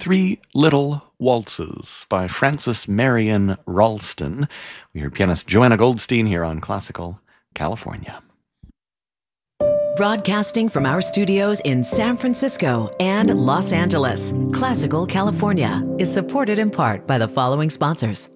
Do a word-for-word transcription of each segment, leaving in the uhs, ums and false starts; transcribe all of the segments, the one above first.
Three Little Waltzes by Frances Marion Ralston. We heard pianist Joanna Goldstein here on Classical California. Broadcasting from our studios in San Francisco and Los Angeles, Classical California is supported in part by the following sponsors.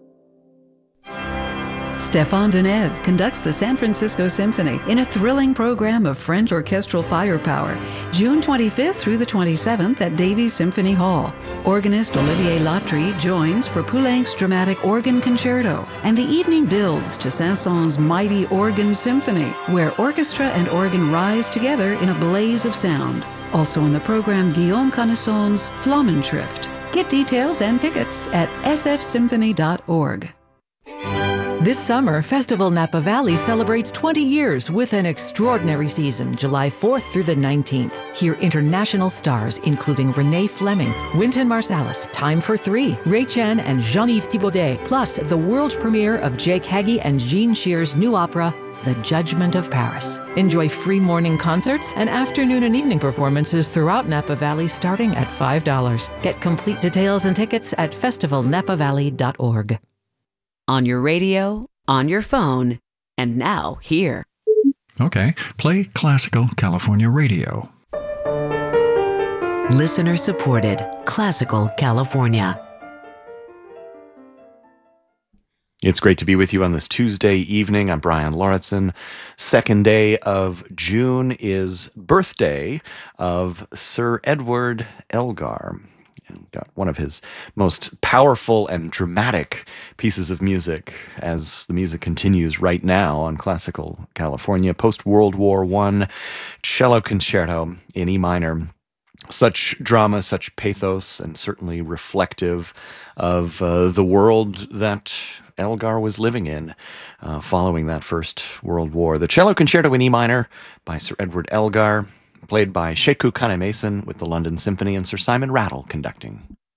Stéphane Denève conducts the San Francisco Symphony in a thrilling program of French orchestral firepower, June twenty-fifth through the twenty-seventh at Davies Symphony Hall. Organist Olivier Latry joins for Poulenc's dramatic organ concerto, and the evening builds to Saint-Saëns' mighty organ symphony, where orchestra and organ rise together in a blaze of sound. Also in the program, Guillaume Connaisson's Flammenschrift. Get details and tickets at s f symphony dot org. This summer, Festival Napa Valley celebrates twenty years with an extraordinary season, July fourth through the nineteenth. Hear international stars including Renee Fleming, Wynton Marsalis, Time for Three, Ray Chan, and Jean-Yves Thibaudet, plus the world premiere of Jake Hagee and Jean Shear's new opera, The Judgment of Paris. Enjoy free morning concerts and afternoon and evening performances throughout Napa Valley starting at five dollars. Get complete details and tickets at festival napa valley dot org. On your radio, on your phone, and now here. Okay, play Classical California Radio. Listener supported Classical California. It's great to be with you on this Tuesday evening. I'm Brian Lauritsen. Second day of June is birthday of Sir Edward Elgar. Got one of his most powerful and dramatic pieces of music as the music continues right now on Classical California. Post-World War One cello concerto in E minor. Such drama, such pathos, and certainly reflective of uh, the world that Elgar was living in uh, following that First World War. The cello concerto in E minor by Sir Edward Elgar, played by Sekou Kane-Mason with the London Symphony and Sir Simon Rattle conducting.